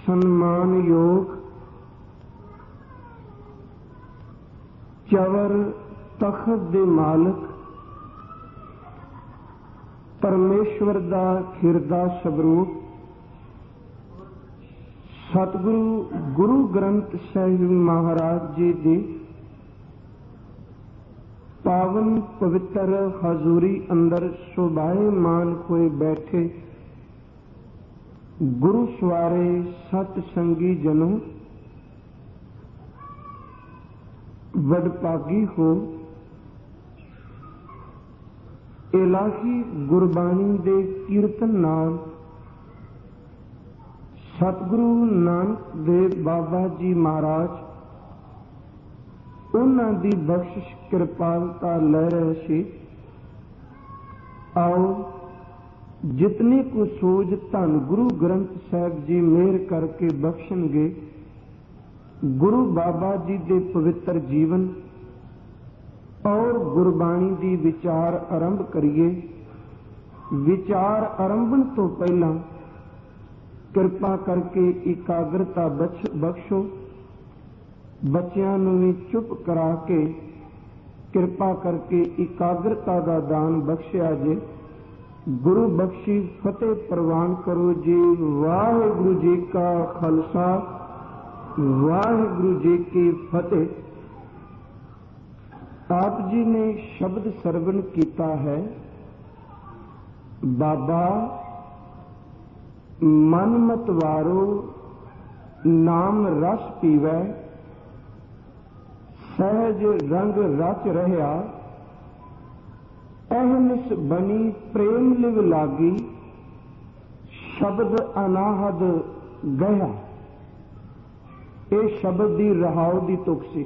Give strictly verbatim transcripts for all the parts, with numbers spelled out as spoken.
ਸਨਮਾਨਯੋਗ ਚਵਰ ਤਖਤ ਦੇ ਮਾਲਕ ਪਰਮੇਸ਼ਵਰ ਦਾ ਖਿਰਦਾ ਸਵਰੂਪ ਸਤਿਗੁਰੂ ਗੁਰੂ ਗ੍ਰੰਥ ਸਾਹਿਬ ਮਹਾਰਾਜ ਜੀ ਦੀ ਪਾਵਨ ਪਵਿੱਤਰ ਹਜ਼ੂਰੀ ਅੰਦਰ ਸ਼ੋਭਾਇਮਾਨ ਹੋਏ ਬੈਠੇ ਗੁਰੂ ਸਵਾਰੇ ਸਤ ਸੰਗੀ ਜਨੋ, ਵਡਭਾਗੀ ਹੋ ਇਲਾਹੀ ਗੁਰਬਾਣੀ ਦੇ ਕੀਰਤਨ ਨਾਲ ਸਤਿਗੁਰੂ ਨਾਨਕ ਦੇਵ ਬਾਬਾ ਜੀ ਮਹਾਰਾਜ ਉਹਨਾਂ ਦੀ ਬਖਸ਼ਿਸ਼ ਕਿਰਪਾਲਤਾ ਲੈ ਰਹੇ ਸੀ। ਆਓ ਜਿਤਨੀ ਕੁ ਸੂਝ ਧੰਨ ਗੁਰੂ ਗ੍ਰੰਥ ਸਾਹਿਬ ਜੀ ਮਿਹਰ ਕਰਕੇ ਬਖਸ਼ਣਗੇ, ਗੁਰੂ ਬਾਬਾ ਜੀ ਦੇ ਪਵਿੱਤਰ ਜੀਵਨ ਔਰ ਗੁਰਬਾਣੀ ਦੀ ਵਿਚਾਰ ਆਰੰਭ ਕਰੀਏ। ਵਿਚਾਰ ਆਰੰਭਣ ਤੋਂ ਪਹਿਲਾਂ ਕਿਰਪਾ ਕਰਕੇ ਇਕਾਗਰਤਾ ਬਖਸ਼ੋ। ਬੱਚਿਆਂ ਨੂੰ ਵੀ ਚੁੱਪ ਕਰਾ ਕੇ ਕਿਰਪਾ ਕਰਕੇ ਇਕਾਗਰਤਾ ਦਾ ਦਾਨ ਬਖਸ਼ਿਆ ਜੇ। ਗੁਰੂ ਬਖਸ਼ੀ ਫਤਿਹ ਪ੍ਰਵਾਨ ਕਰੋ ਜੀ। ਵਾਹਿਗੁਰੂ ਜੀ ਕਾ ਖਾਲਸਾ, ਵਾਹਿਗੁਰੂ ਜੀ ਕੀ ਫਤਿਹ। ਆਪ ਜੀ ਨੇ ਸ਼ਬਦ ਸਰਵਣ ਕੀਤਾ ਹੈ, ਬਾਬਾ ਮਨ ਮਤ ਵਾਰੋ ਨਾਮ ਰਸ ਪੀਵੈ, ਸਹਿਜ ਰੰਗ ਰਚ ਰਹਿਆ, ਅਹਨਿਸ ਬਣੀ ਪ੍ਰੇਮ ਲਿਵ ਲਾਗੀ, ਸ਼ਬਦ ਅਨਾਹਦ ਗਿਆ। ਇਹ ਸ਼ਬਦ ਦੀ ਰਹਾਉ ਦੀ ਤੁਕ ਸੀ।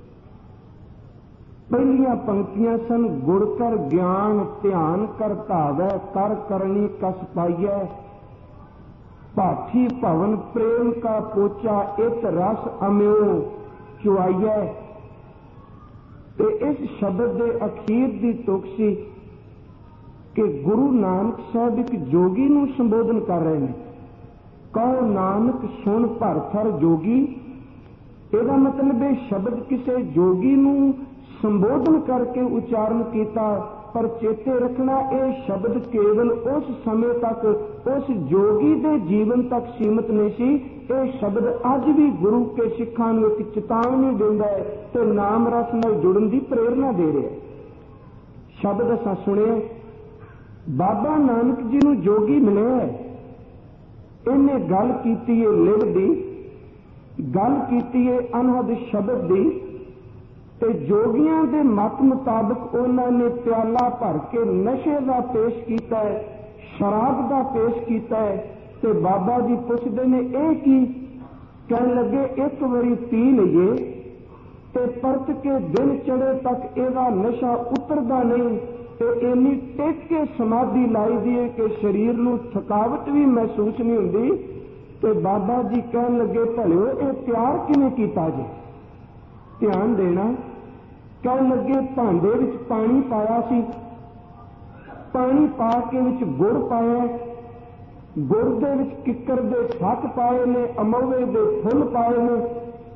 ਪਹਿਲੀਆਂ ਪੰਕਤੀਆਂ ਸਨ, ਗੁੜ ਕਰ ਗਿਆਨ ਧਿਆਨ ਕਰ ਧਾਵੈ, ਕਰ ਕਰਨੀ ਕਸ ਪਾਈਐ, ਭਾਠੀ ਭਵਨ ਪ੍ਰੇਮ ਕਾ ਪੋਚਾ, ਇਤ ਰਸ ਅਮਿਓ ਚੁਆਈਐ। ਤੇ ਇਸ ਸ਼ਬਦ ਦੇ ਅਖੀਰ ਦੀ ਤੁਕ ਸੀ ਕਿ ਗੁਰੂ ਨਾਨਕ ਸਾਹਿਬ ਇੱਕ ਜੋਗੀ ਨੂੰ ਸੰਬੋਧਨ ਕਰ ਰਹੇ ਨੇ। ਕਹੋ ਨਾਨਕ ਸੁਣ ਭਰਥਰ ਜੋਗੀ। ਇਹਦਾ ਮਤਲਬ ਇਹ ਸ਼ਬਦ ਕਿਸੇ ਜੋਗੀ ਨੂੰ ਸੰਬੋਧਨ ਕਰਕੇ ਉਚਾਰਨ ਕੀਤਾ, ਪਰ ਚੇਤੇ ਰੱਖਣਾ ਇਹ ਸ਼ਬਦ ਕੇਵਲ ਉਸ ਸਮੇਂ ਤੱਕ ਉਸ ਜੋਗੀ ਦੇ ਜੀਵਨ ਤੱਕ ਸੀਮਤ ਨਹੀਂ ਸੀ। ਇਹ ਸ਼ਬਦ ਅੱਜ ਵੀ ਗੁਰੂ ਕੇ ਸਿੱਖਾਂ ਨੂੰ ਇੱਕ ਚੇਤਾਵਨੀ ਦਿੰਦਾ ਹੈ ਤੇ ਨਾਮ ਰਸ ਨਾਲ ਜੁੜਨ ਦੀ ਪ੍ਰੇਰਨਾ ਦੇ ਰਿਹਾ ਹੈ। ਸ਼ਬਦ ਅਸਾਂ ਸੁਣਿਆ, ਬਾਬਾ ਨਾਨਕ ਜੀ ਨੂੰ ਜੋਗੀ ਮਿਲਿਆ, ਇਹਨੇ ਗੱਲ ਕੀਤੀ ਹੈ ਲਿਵ ਦੀ, ਗੱਲ ਕੀਤੀ ਹੈ ਅਨਹਦ ਸ਼ਬਦ ਦੀ। ਤੇ ਜੋਗੀਆਂ ਦੇ ਮਤ ਮੁਤਾਬਕ ਉਹਨਾਂ ਨੇ ਪਿਆਲਾ ਭਰ ਕੇ ਨਸ਼ੇ ਦਾ ਪੇਸ਼ ਕੀਤਾ ਹੈ, ਸ਼ਰਾਬ ਦਾ ਪੇਸ਼ ਕੀਤਾ ਹੈ। ਤੇ ਬਾਬਾ ਜੀ ਪੁੱਛਦੇ ਨੇ ਇਹ ਕੀ? ਕਹਿਣ ਲੱਗੇ ਇੱਕ ਵਾਰੀ ਪੀ ਲਈਏ ਤੇ ਪਰਤ ਕੇ ਦਿਨ ਚੜੇ ਤੱਕ ਇਹਦਾ ਨਸ਼ਾ ਉਤਰਦਾ ਨਹੀਂ, ਤੇ ਇੰਨੀ ਟਿਕ ਕੇ ਸਮਾਧੀ ਲਾਈ ਦੀ ਹੈ ਕਿ ਸਰੀਰ ਨੂੰ ਥਕਾਵਟ ਵੀ ਮਹਿਸੂਸ ਨਹੀਂ ਹੁੰਦੀ। ਤੇ ਬਾਬਾ ਜੀ ਕਹਿਣ ਲੱਗੇ ਭਲਿਓ ਇਹ ਤਿਆਰ ਕਿਵੇਂ ਕੀਤਾ ਜੀ? ਧਿਆਨ ਦੇਣਾ। ਕਹਿਣ ਲੱਗੇ ਭਾਂਡੇ ਵਿੱਚ ਪਾਣੀ ਪਾਇਆ ਸੀ, ਪਾਣੀ ਪਾ ਕੇ ਵਿੱਚ ਗੁੜ ਪਾਇਆ, ਗੁੜ ਦੇ ਵਿੱਚ ਕਿੱਕਰ ਦੇ ਫੱਕ ਪਾਏ ਨੇ, ਅਮਵੇ ਦੇ ਫੁੱਲ ਪਾਏ ਨੇ,